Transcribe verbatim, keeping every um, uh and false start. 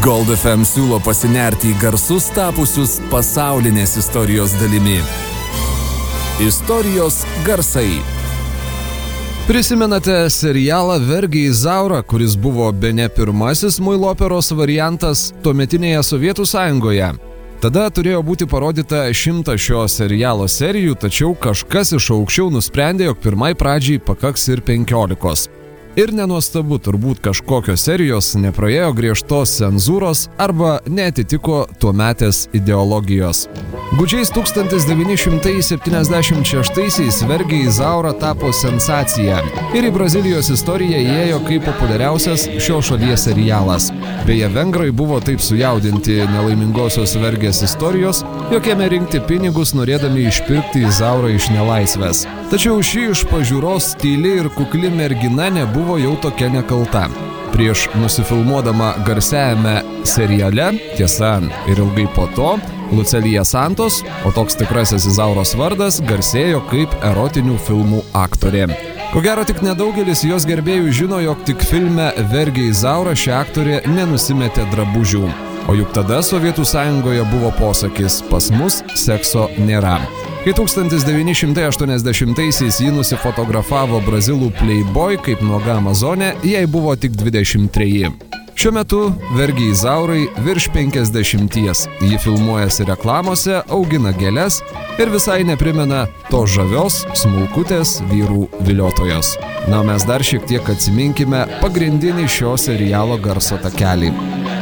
Gold F M siūlo pasinerti į garsus tapusius pasaulinės istorijos dalimi. Istorijos garsai. Prisimenate serialą Vergį Izaurą, kuris buvo bene pirmasis muiloperos variantas tuometinėje Sovietų Sąjungoje? Tada turėjo būti parodyta šimtas šio serialo serijų, tačiau kažkas iš aukščiau nusprendė, jog pirmai pradžiai pakaks ir penkiolikos. Ir nenuostabu, turbūt kažkokios serijos nepraėjo griežtos cenzūros arba neatitiko tuometės ideologijos. Gūdžiais tūkstantis devyni šimtai septyniasdešimt šeštaisiais Vergį Izaurą tapo sensacija ir į Brazilijos istoriją įėjo kaip populiariausias šio šalies serialas. Beje, vengrai buvo taip sujaudinti nelaimingosios vergės istorijos, jog ėmė rinkti pinigus norėdami išpirkti Izaurą iš nelaisvės. Tačiau ši iš pažiūros tyli ir kukli mergina nebuvo jau tokia nekalta. Prieš nusifilmuodama garsiajame seriale, tiesa ir ilgai po to, Lucelija Santos, o toks tikrasis Izauros vardas, garsėjo kaip erotinių filmų aktorė. Ko gero tik nedaugelis jos gerbėjų žino, jog tik filme Vergį Izaurą ši aktorė nenusimetė drabužių. O juk tada Sovietų Sąjungoje buvo posakis "pas mus sekso nėra". Kai tūkstantis devyni šimtai aštuoniasdešimtaisiais ji nusifotografavo brazilų Playboy kaip nuoga amazonė, jai buvo tik dvidešimt treji. Šiuo metu Vergį Izaurai virš penkiasdešimties. Ji filmuojasi reklamose, augina gėles ir visai neprimena to žavios, smulkutės vyrų viliotojos. Na, mes dar šiek tiek atsiminkime pagrindinį šio serialo garso takelį.